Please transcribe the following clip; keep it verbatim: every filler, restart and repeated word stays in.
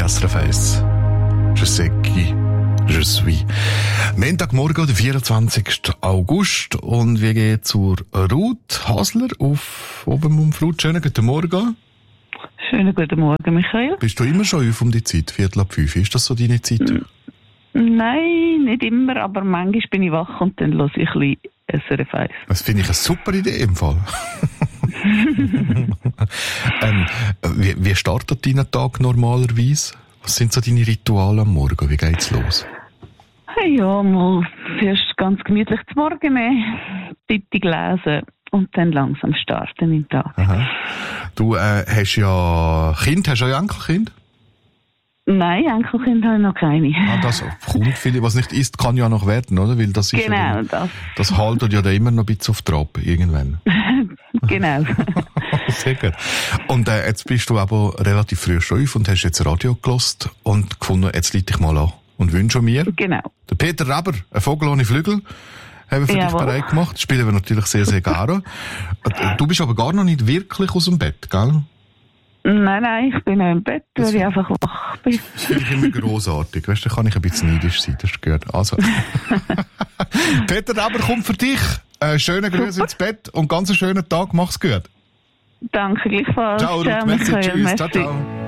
S R F eins. Je sais qui je suis. Montagmorgen, der vierundzwanzigsten August. Und wir gehen zur Ruth Hasler auf Obermumfrut. Schönen guten Morgen. Schönen guten Morgen, Michael. Bist du immer schon auf um die Zeit? Viertel ab fünf. Ist das so deine Zeit? Nein, nicht immer, aber manchmal bin ich wach und dann höre ich ein bisschen S R F eins. Das finde ich eine super Idee im Fall. ähm, wie, wie startet dein Tag normalerweise? Was sind so deine Rituale am Morgen? Wie geht's los? Ja, mal zuerst ganz gemütlich zum Morgen nehmen, Zeitung lesen und dann langsam starten im Tag. Aha. Du äh, hast ja Kind, hast du ja Enkelkind? Nein, Enkelkind habe ich noch keine. Ah, das kommt viel, was nicht ist, kann ja noch werden, oder? Weil das ist genau, ja dann, das. Das haltet ja da immer noch ein bisschen auf Trab, irgendwann. Genau. Sehr gut. Und äh, jetzt bist du aber relativ früh schon auf und hast jetzt Radio gelost und gefunden, jetzt leite ich mal an und wünsche mir. Genau. Der Peter Reber, ein Vogel ohne Flügel, haben wir für Jawohl. dich bereit gemacht. Das spielen wir natürlich sehr, sehr gerne. Du bist aber gar noch nicht wirklich aus dem Bett, gell? Nein, nein, ich bin noch im Bett, weil das ich einfach wach bin. Das finde ich immer grossartig. Weißt du, da kann ich ein bisschen neidisch sein, das ist gut. Also. Peter Reber kommt für dich. Äh, schöne Grüße ins Bett und ganz einen schönen Tag. Mach's gut. Danke gleichfalls. Ciao, Ruth. Merci, tschüss. Ciao, ciao.